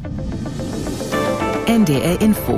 NDR Info.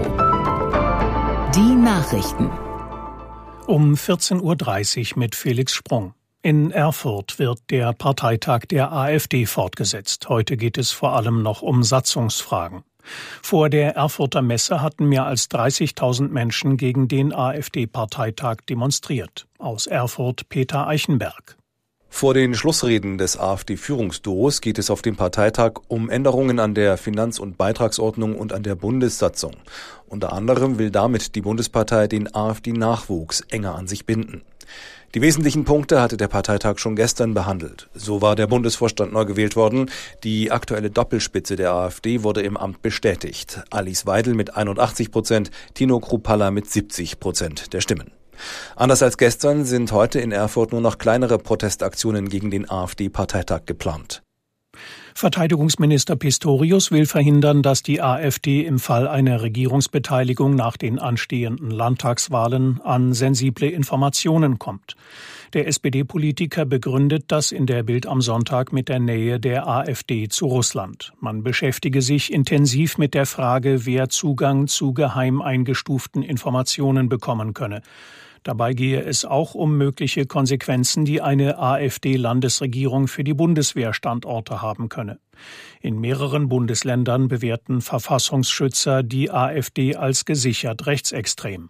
Die Nachrichten. Um 14.30 Uhr mit Felix Sprung. In Erfurt wird der Parteitag der AfD fortgesetzt. Heute geht es vor allem noch um Satzungsfragen. Vor der Erfurter Messe hatten mehr als 30.000 Menschen gegen den AfD-Parteitag demonstriert. Aus Erfurt Peter Eichenberg. Vor den Schlussreden des AfD-Führungsduos geht es auf dem Parteitag um Änderungen an der Finanz- und Beitragsordnung und an der Bundessatzung. Unter anderem will damit die Bundespartei den AfD-Nachwuchs enger an sich binden. Die wesentlichen Punkte hatte der Parteitag schon gestern behandelt. So war der Bundesvorstand neu gewählt worden. Die aktuelle Doppelspitze der AfD wurde im Amt bestätigt. Alice Weidel mit 81%, Tino Kruppalla mit 70% der Stimmen. Anders als gestern sind heute in Erfurt nur noch kleinere Protestaktionen gegen den AfD-Parteitag geplant. Verteidigungsminister Pistorius will verhindern, dass die AfD im Fall einer Regierungsbeteiligung nach den anstehenden Landtagswahlen an sensible Informationen kommt. Der SPD-Politiker begründet das in der Bild am Sonntag mit der Nähe der AfD zu Russland. Man beschäftige sich intensiv mit der Frage, wer Zugang zu geheim eingestuften Informationen bekommen könne. Dabei gehe es auch um mögliche Konsequenzen, die eine AfD-Landesregierung für die Bundeswehrstandorte haben könne. In mehreren Bundesländern bewerten Verfassungsschützer die AfD als gesichert rechtsextrem.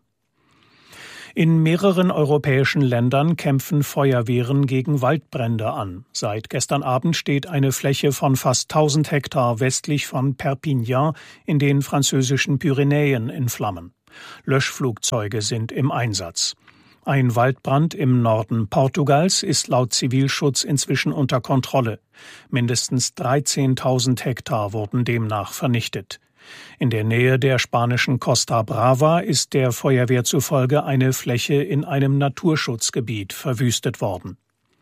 In mehreren europäischen Ländern kämpfen Feuerwehren gegen Waldbrände an. Seit gestern Abend steht eine Fläche von fast 1000 Hektar westlich von Perpignan in den französischen Pyrenäen in Flammen. Löschflugzeuge sind im Einsatz. Ein Waldbrand im Norden Portugals ist laut Zivilschutz inzwischen unter Kontrolle. Mindestens 13.000 Hektar wurden demnach vernichtet. In der Nähe der spanischen Costa Brava ist der Feuerwehr zufolge eine Fläche in einem Naturschutzgebiet verwüstet worden.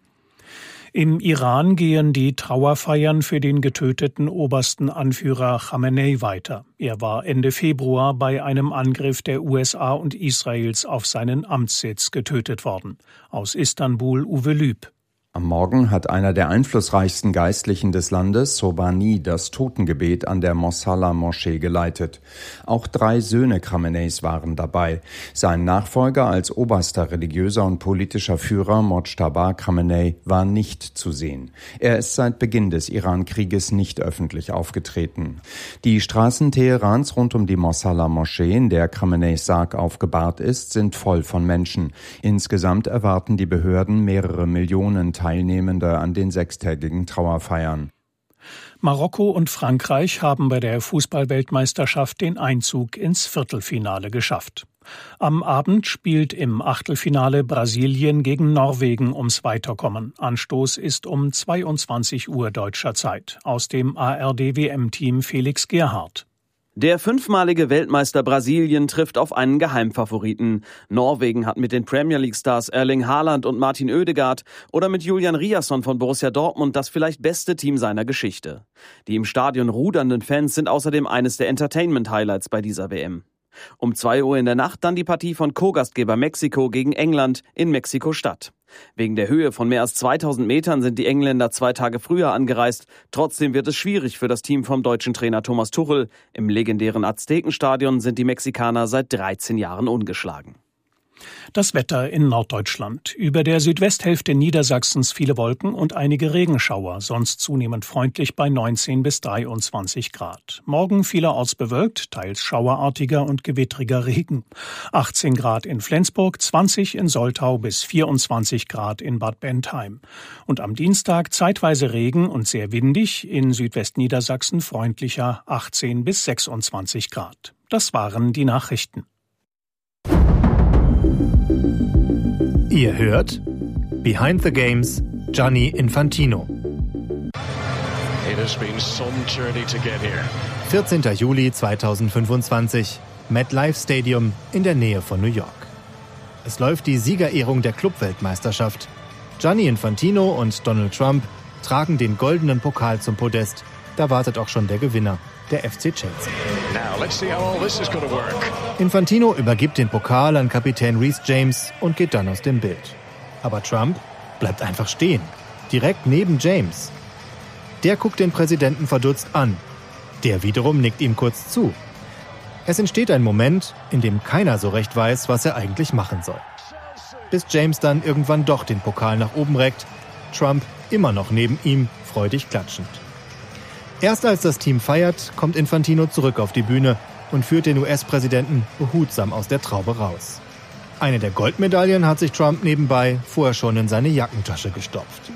Im Iran gehen die Trauerfeiern für den getöteten obersten Anführer Khamenei weiter. Er war Ende Februar bei einem Angriff der USA und Israels auf seinen Amtssitz getötet worden. Aus Istanbul Uwe Lüb. Am Morgen hat einer der einflussreichsten Geistlichen des Landes, Sobhani, das Totengebet an der Mosalla-Moschee geleitet. Auch 3 Söhne Khameneis waren dabei. Sein Nachfolger als oberster religiöser und politischer Führer, Mojtaba Khamenei, war nicht zu sehen. Er ist seit Beginn des Iran-Krieges nicht öffentlich aufgetreten. Die Straßen Teherans rund um die Mosalla-Moschee, in der Khameneis Sarg aufgebahrt ist, sind voll von Menschen. Insgesamt erwarten die Behörden mehrere Millionen Teilnehmende an den 6-tägigen Trauerfeiern. Marokko und Frankreich haben bei der Fußball-Weltmeisterschaft den Einzug ins Viertelfinale geschafft. Am Abend spielt im Achtelfinale Brasilien gegen Norwegen ums Weiterkommen. Anstoß ist um 22 Uhr deutscher Zeit. Aus dem ARD-WM-Team Felix Gerhardt. Der 5-malige Weltmeister Brasilien trifft auf einen Geheimfavoriten. Norwegen hat mit den Premier League-Stars Erling Haaland und Martin Oedegaard oder mit Julian Riasson von Borussia Dortmund das vielleicht beste Team seiner Geschichte. Die im Stadion rudernden Fans sind außerdem eines der Entertainment-Highlights bei dieser WM. Um 2 Uhr in der Nacht dann die Partie von Co-Gastgeber Mexiko gegen England in Mexiko-Stadt. Wegen der Höhe von mehr als 2000 Metern sind die Engländer 2 Tage früher angereist. Trotzdem wird es schwierig für das Team vom deutschen Trainer Thomas Tuchel. Im legendären Aztekenstadion sind die Mexikaner seit 13 Jahren ungeschlagen. Das Wetter in Norddeutschland. Über der Südwesthälfte Niedersachsens viele Wolken und einige Regenschauer, sonst zunehmend freundlich bei 19 bis 23 Grad. Morgen vielerorts bewölkt, teils schauerartiger und gewittriger Regen. 18 Grad in Flensburg, 20 in Soltau bis 24 Grad in Bad Bentheim. Und am Dienstag zeitweise Regen und sehr windig, in Südwestniedersachsen freundlicher 18 bis 26 Grad. Das waren die Nachrichten. Ihr hört Behind the Games, Gianni Infantino. 14. Juli 2025, MetLife Stadium in der Nähe von New York. Es läuft die Siegerehrung der Clubweltmeisterschaft. Gianni Infantino und Donald Trump tragen den goldenen Pokal zum Podest. Da wartet auch schon der Gewinner, der FC Chelsea. Infantino übergibt den Pokal an Kapitän Reece James und geht dann aus dem Bild. Aber Trump bleibt einfach stehen, direkt neben James. Der guckt den Präsidenten verdutzt an. Der wiederum nickt ihm kurz zu. Es entsteht ein Moment, in dem keiner so recht weiß, was er eigentlich machen soll. Bis James dann irgendwann doch den Pokal nach oben reckt, Trump immer noch neben ihm, freudig klatschend. Erst als das Team feiert, kommt Infantino zurück auf die Bühne und führt den US-Präsidenten behutsam aus der Traube raus. Eine der Goldmedaillen hat sich Trump nebenbei vorher schon in seine Jackentasche gestopft.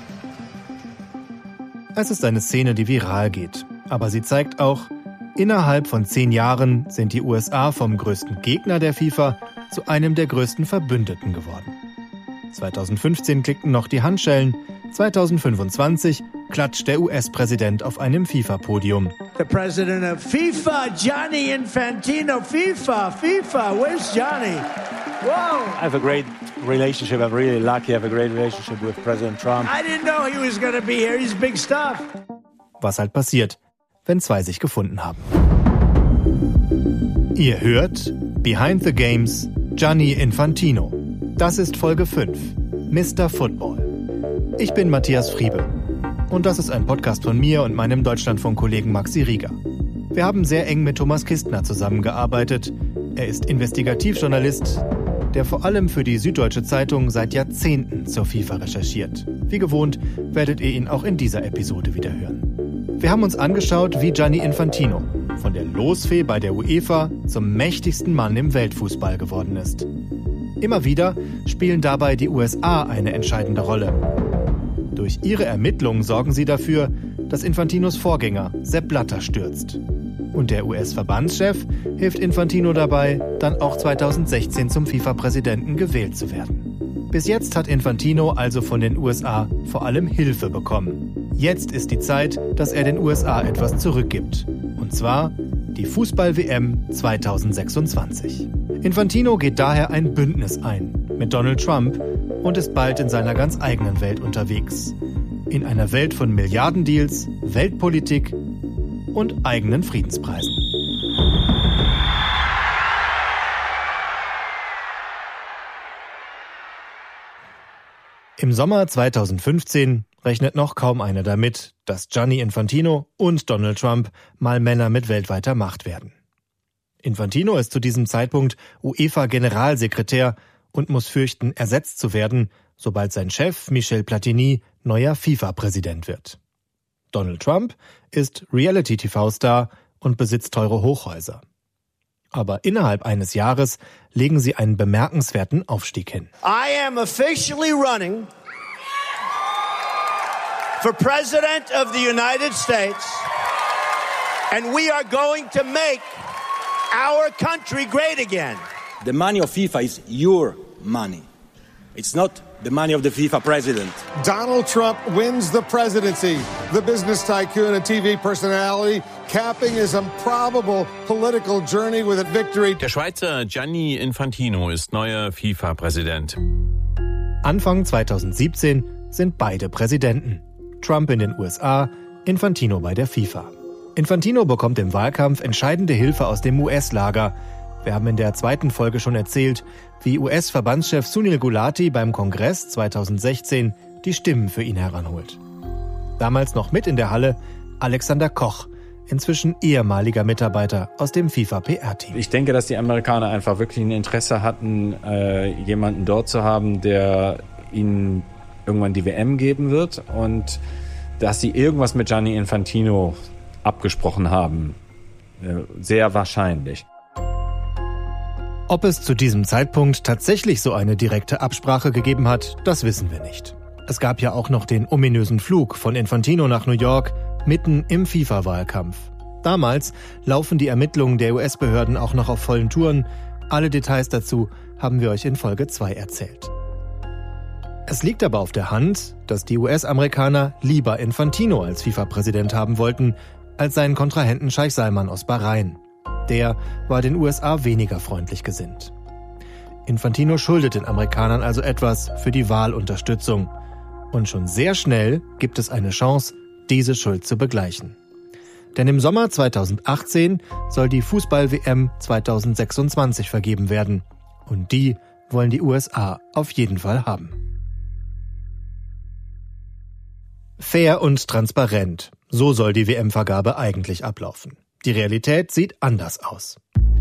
Es ist eine Szene, die viral geht, aber sie zeigt auch, innerhalb von 10 Jahren sind die USA vom größten Gegner der FIFA zu einem der größten Verbündeten geworden. 2015 klickten noch die Handschellen, 2025 klatscht der US-Präsident auf einem FIFA-Podium. The president of FIFA, Gianni Infantino, FIFA, where's Gianni? Wow! I have a great relationship. I'm really lucky. I have a great relationship with President Trump. I didn't know he was going to be here. He's big stuff. Was halt passiert, wenn zwei sich gefunden haben. Ihr hört Behind the Games, Gianni Infantino. Das ist Folge 5, Mr. Football. Ich bin Matthias Friebe und das ist ein Podcast von mir und meinem Deutschlandfunk-Kollegen Maxi Rieger. Wir haben sehr eng mit Thomas Kistner zusammengearbeitet. Er ist Investigativjournalist, der vor allem für die Süddeutsche Zeitung seit Jahrzehnten zur FIFA recherchiert. Wie gewohnt werdet ihr ihn auch in dieser Episode wieder hören. Wir haben uns angeschaut, wie Gianni Infantino von der Losfee bei der UEFA zum mächtigsten Mann im Weltfußball geworden ist. Immer wieder spielen dabei die USA eine entscheidende Rolle. Durch ihre Ermittlungen sorgen sie dafür, dass Infantinos Vorgänger Sepp Blatter stürzt. Und der US-Verbandschef hilft Infantino dabei, dann auch 2016 zum FIFA-Präsidenten gewählt zu werden. Bis jetzt hat Infantino also von den USA vor allem Hilfe bekommen. Jetzt ist die Zeit, dass er den USA etwas zurückgibt. Und zwar die Fußball-WM 2026. Infantino geht daher ein Bündnis ein mit Donald Trump und ist bald in seiner ganz eigenen Welt unterwegs. In einer Welt von Milliardendeals, Weltpolitik und eigenen Friedenspreisen. Im Sommer 2015 rechnet noch kaum einer damit, dass Gianni Infantino und Donald Trump mal Männer mit weltweiter Macht werden. Infantino ist zu diesem Zeitpunkt UEFA-Generalsekretär und muss fürchten, ersetzt zu werden, sobald sein Chef Michel Platini neuer FIFA-Präsident wird. Donald Trump ist Reality-TV-Star und besitzt teure Hochhäuser. Aber innerhalb eines Jahres legen sie einen bemerkenswerten Aufstieg hin. I am officially running for President of the United States, and we are going to make our country great again. The money of FIFA is your money. It's not the money of the FIFA president. Donald Trump wins the presidency. The business tycoon and TV personality capping his improbable political journey with a victory. Der Schweizer Gianni Infantino ist neuer FIFA-Präsident. Anfang 2017 sind beide Präsidenten. Trump in den USA, Infantino bei der FIFA. Infantino bekommt im Wahlkampf entscheidende Hilfe aus dem US-Lager. Wir haben in der 2. Folge schon erzählt, wie US-Verbandschef Sunil Gulati beim Kongress 2016 die Stimmen für ihn heranholt. Damals noch mit in der Halle Alexander Koch, inzwischen ehemaliger Mitarbeiter aus dem FIFA-PR-Team. Ich denke, dass die Amerikaner einfach wirklich ein Interesse hatten, jemanden dort zu haben, der ihnen irgendwann die WM geben wird und dass sie irgendwas mit Gianni Infantino abgesprochen haben. Sehr wahrscheinlich. Ob es zu diesem Zeitpunkt tatsächlich so eine direkte Absprache gegeben hat, das wissen wir nicht. Es gab ja auch noch den ominösen Flug von Infantino nach New York, mitten im FIFA-Wahlkampf. Damals laufen die Ermittlungen der US-Behörden auch noch auf vollen Touren. Alle Details dazu haben wir euch in Folge 2 erzählt. Es liegt aber auf der Hand, dass die US-Amerikaner lieber Infantino als FIFA-Präsident haben wollten, als seinen Kontrahenten Scheich Salman aus Bahrain. Der war den USA weniger freundlich gesinnt. Infantino schuldet den Amerikanern also etwas für die Wahlunterstützung. Und schon sehr schnell gibt es eine Chance, diese Schuld zu begleichen. Denn im Sommer 2018 soll die Fußball-WM 2026 vergeben werden. Und die wollen die USA auf jeden Fall haben. Fair und transparent, so soll die WM-Vergabe eigentlich ablaufen. Die Realität sieht anders aus.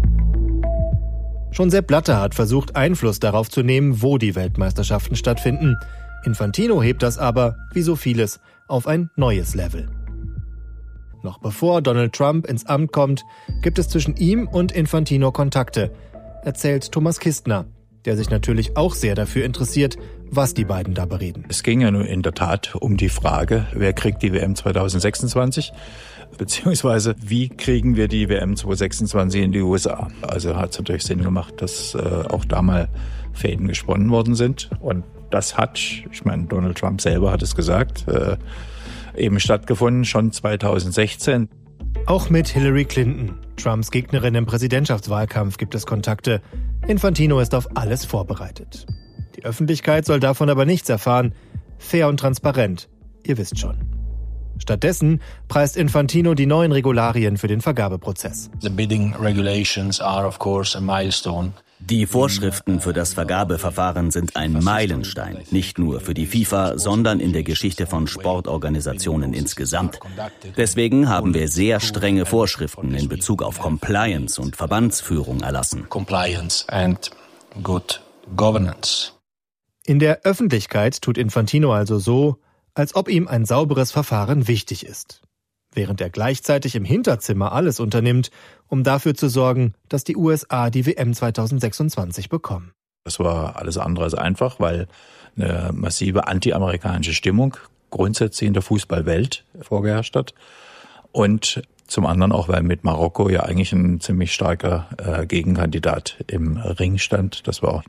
Schon Sepp Blatter hat versucht, Einfluss darauf zu nehmen, wo die Weltmeisterschaften stattfinden. Infantino hebt das aber, wie so vieles, auf ein neues Level. Noch bevor Donald Trump ins Amt kommt, gibt es zwischen ihm und Infantino Kontakte, erzählt Thomas Kistner, der sich natürlich auch sehr dafür interessiert, was die beiden da bereden. Es ging ja nun in der Tat um die Frage, wer kriegt die WM 2026, beziehungsweise wie kriegen wir die WM 2026 in die USA. Also hat es natürlich Sinn gemacht, dass auch da mal Fäden gesponnen worden sind. Und das hat, ich meine, Donald Trump selber hat es gesagt, eben stattgefunden, schon 2016. Auch mit Hillary Clinton, Trumps Gegnerin im Präsidentschaftswahlkampf, gibt es Kontakte. Infantino ist auf alles vorbereitet. Die Öffentlichkeit soll davon aber nichts erfahren. Fair und transparent, ihr wisst schon. Stattdessen preist Infantino die neuen Regularien für den Vergabeprozess. The bidding regulations are of course a milestone. Die Vorschriften für das Vergabeverfahren sind ein Meilenstein, nicht nur für die FIFA, sondern in der Geschichte von Sportorganisationen insgesamt. Deswegen haben wir sehr strenge Vorschriften in Bezug auf Compliance und Verbandsführung erlassen. Compliance and good governance. In der Öffentlichkeit tut Infantino also so, als ob ihm ein sauberes Verfahren wichtig ist, während er gleichzeitig im Hinterzimmer alles unternimmt, um dafür zu sorgen, dass die USA die WM 2026 bekommen. Das war alles andere als einfach, weil eine massive anti-amerikanische Stimmung grundsätzlich in der Fußballwelt vorgeherrscht hat. Und zum anderen auch, weil mit Marokko ja eigentlich ein ziemlich starker Gegenkandidat im Ring stand. Das war auch